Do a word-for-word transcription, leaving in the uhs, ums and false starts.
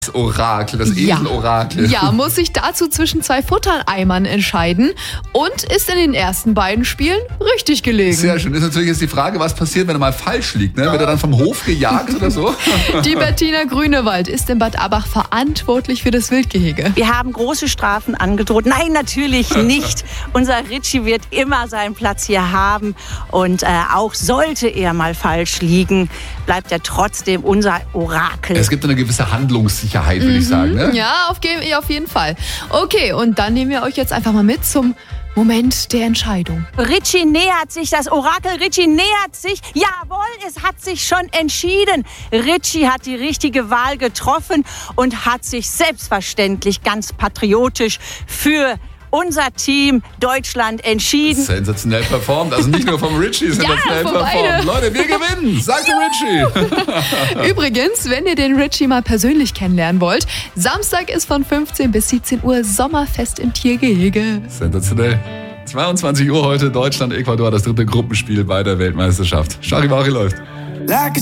Das Orakel, das Esel-Orakel. Ja. ja, muss sich dazu zwischen zwei Futtereimern entscheiden und ist in den ersten beiden Spielen richtig gelegen. Sehr schön. Ist natürlich jetzt die Frage, was passiert, wenn er mal falsch liegt, ne? Wird er dann vom Hof gejagt oder so? Die Bettina Grünewald ist in Bad Abach verantwortlich für das Wildgehege. Wir haben große Strafen angedroht. Nein, natürlich nicht. Unser Ritchie wird immer seinen Platz hier haben. Und äh, auch sollte er mal falsch liegen, bleibt er trotzdem unser Orakel. Es gibt eine gewisse Handlungssicherheit, würde mhm. ich sagen. Ne? Ja, auf, auf jeden Fall. Okay, und dann nehmen wir euch jetzt einfach mal mit zum Moment der Entscheidung. Ritchie nähert sich, das Orakel Ritchie nähert sich. Jawohl, es hat sich schon entschieden. Ritchie hat die richtige Wahl getroffen und hat sich selbstverständlich ganz patriotisch für unser Team Deutschland entschieden. Sensationell performt. Also nicht nur vom Ritchie, sensationell ja, performt. Leute, wir gewinnen. Sagt Ritchie. Übrigens, wenn ihr den Ritchie mal persönlich kennenlernen wollt, Samstag ist von fünfzehn bis siebzehn Uhr Sommerfest im Tiergehege. Sensationell. zweiundzwanzig Uhr heute Deutschland, Ecuador, das dritte Gruppenspiel bei der Weltmeisterschaft. Charivari läuft.